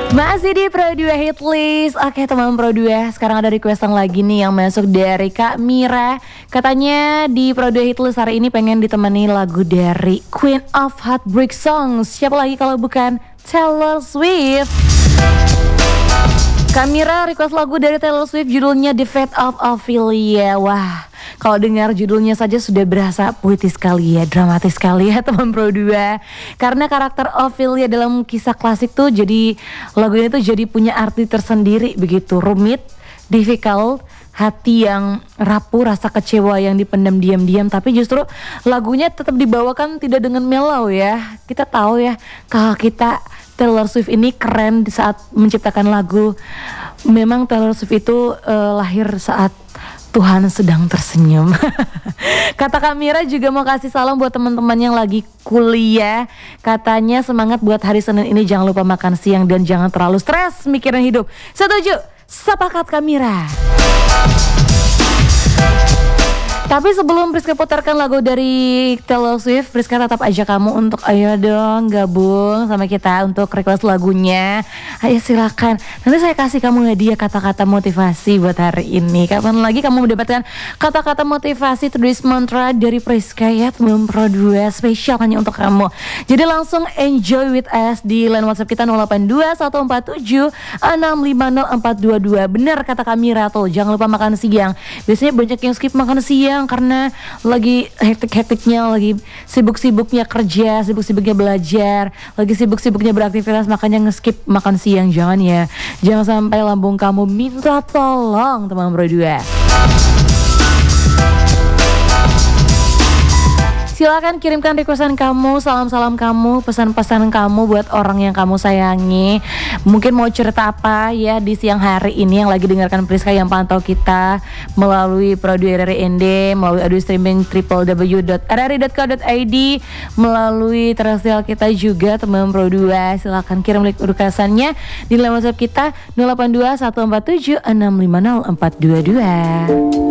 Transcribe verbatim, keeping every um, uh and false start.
Masih di Pro dua Hit List. Oke teman Pro dua, sekarang ada requestan lagi nih yang masuk dari Kak Mira. Katanya di Pro dua Hit List hari ini pengen ditemani lagu dari Queen of Heartbreak Songs. Siapa lagi kalau bukan Taylor Swift. Kak Mira request lagu dari Taylor Swift, judulnya The Fate of Ophelia. Wah, kalau dengar judulnya saja sudah berasa puitis sekali ya, dramatis sekali ya teman Pro dua. Karena karakter Ophelia dalam kisah klasik tuh jadi, lagu ini tuh jadi punya arti tersendiri begitu. Rumit, difficult, hati yang rapuh, rasa kecewa yang dipendam diam-diam. Tapi justru lagunya tetap dibawakan tidak dengan mellow ya. Kita tahu ya, kalau kita Taylor Swift ini keren di saat menciptakan lagu. Memang Taylor Swift itu uh, lahir saat Tuhan sedang tersenyum. Kata Kak Mira juga mau kasih salam buat teman-teman yang lagi kuliah. Katanya semangat buat hari Senin ini, jangan lupa makan siang dan jangan terlalu stres mikirin hidup. Setuju? Sepakat Kak Mira. Tapi sebelum Priska putarkan lagu dari Taylor Swift, Priska tetap ajak kamu untuk ayo dong gabung sama kita untuk request lagunya. Ayo silakan. Nanti saya kasih kamu hadiah kata-kata motivasi buat hari ini. Kapan lagi kamu mendapatkan kata-kata motivasi tulis mantra dari Priska ya, teman Pro dua spesial hanya untuk kamu. Jadi langsung enjoy with us di line WhatsApp kita nol delapan dua satu empat tujuh enam lima nol empat dua dua. Benar kata Kamira tuh, jangan lupa makan siang. Biasanya banyak yang skip makan siang karena lagi hektik-hektiknya, lagi sibuk-sibuknya kerja, sibuk-sibuknya belajar, lagi sibuk-sibuknya beraktivitas, makanya nge-skip makan siang. Jangan ya, jangan sampai lambung kamu minta tolong teman Pro dua. Silakan kirimkan requestan kamu, salam-salam kamu, pesan-pesan kamu buat orang yang kamu sayangi. Mungkin mau cerita apa ya di siang hari ini yang lagi dengarkan Priska yang pantau kita melalui Pro dua R R I N D, melalui audio streaming w w w dot r r i dot co dot i d, melalui terrestrial kita juga teman Pro dua. Silakan kirim requestannya di line WhatsApp kita nol delapan dua satu empat tujuh enam lima nol empat dua dua.